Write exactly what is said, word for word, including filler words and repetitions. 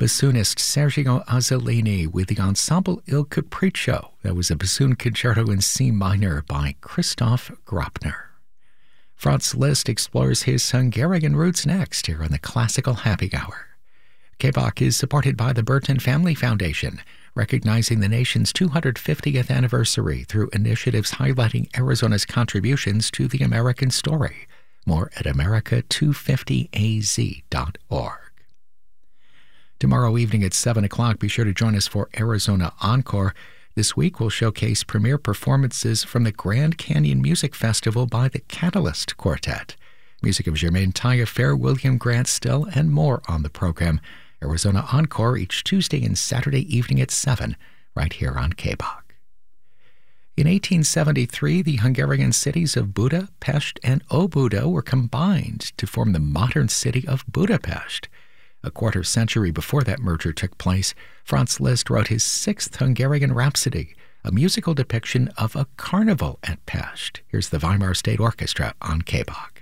bassoonist Sergio Azzolini with the ensemble Il Capriccio. That was a bassoon concerto in C minor by Christoph Grobner. Franz Liszt explores his Hungarian roots next here on the Classical Happy Hour. K B O C is supported by the Burton Family Foundation, recognizing the nation's two hundred fiftieth anniversary through initiatives highlighting Arizona's contributions to the American story. More at America two fifty A Z dot org. Tomorrow evening at seven o'clock, be sure to join us for Arizona Encore. This week we'll showcase premiere performances from the Grand Canyon Music Festival by the Catalyst Quartet. Music of Jermaine Taillefer, William Grant Still, and more on the program. Arizona Encore each Tuesday and Saturday evening at seven, right here on K B O C. In eighteen seventy-three, the Hungarian cities of Buda, Pest, and Óbuda were combined to form the modern city of Budapest. A quarter century before that merger took place, Franz Liszt wrote his sixth Hungarian Rhapsody, a musical depiction of a carnival at Pest. Here's the Weimar State Orchestra on K B O C.